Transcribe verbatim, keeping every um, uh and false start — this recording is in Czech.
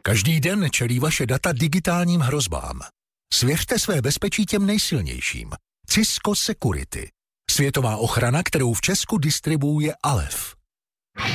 Každý den čelí vaše data digitálním hrozbám. Svěřte své bezpečí těm nejsilnějším. Cisco Security. Světová ochrana, kterou v Česku distribuuje Alef.